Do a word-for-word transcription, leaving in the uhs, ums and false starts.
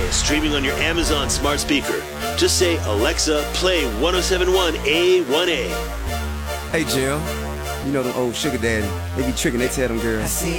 streaming on your Amazon smart speaker. Just say, Alexa, play one oh seven point one A one A. Hey, Jill. You know them old sugar daddy. They be tricking, they tell them girls.